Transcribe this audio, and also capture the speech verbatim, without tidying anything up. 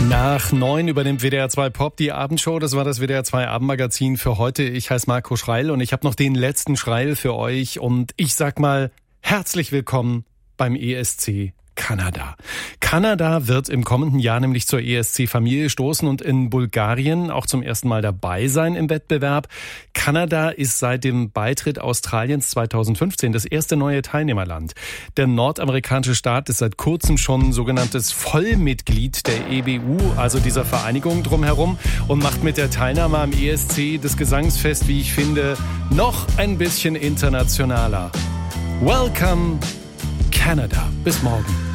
Nach neun übernimmt W D R zwei Pop die Abendshow. Das war das W D R zwei Abendmagazin für heute. Ich heiße Marco Schreil und ich habe noch den letzten Schreil für euch. Und ich sag mal, herzlich willkommen beim E S C Kanada. Kanada wird im kommenden Jahr nämlich zur E S C-Familie stoßen und in Bulgarien auch zum ersten Mal dabei sein im Wettbewerb. Kanada ist seit dem Beitritt Australiens zweitausendfünfzehn das erste neue Teilnehmerland. Der nordamerikanische Staat ist seit kurzem schon sogenanntes Vollmitglied der E B U, also dieser Vereinigung drumherum, und macht mit der Teilnahme am E S C das Gesangsfest, wie ich finde, noch ein bisschen internationaler. Welcome Canada. Bis morgen.